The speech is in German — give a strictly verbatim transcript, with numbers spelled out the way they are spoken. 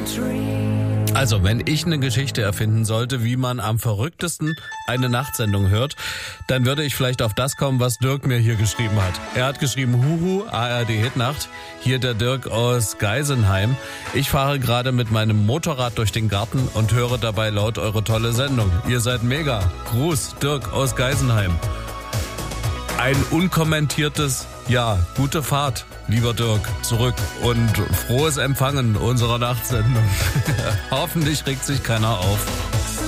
Also, wenn ich eine Geschichte erfinden sollte, wie man am verrücktesten eine Nachtsendung hört, dann würde ich vielleicht auf das kommen, was Dirk mir hier geschrieben hat. Er hat geschrieben, Huhu, A R D Hitnacht. Hier der Dirk aus Geisenheim. Ich fahre gerade mit meinem Motorrad durch den Garten und höre dabei laut eure tolle Sendung. Ihr seid mega. Gruß, Dirk aus Geisenheim. Ein unkommentiertes Ja, gute Fahrt, lieber Dirk, zurück und frohes Empfangen unserer Nachtsendung. Hoffentlich regt sich keiner auf.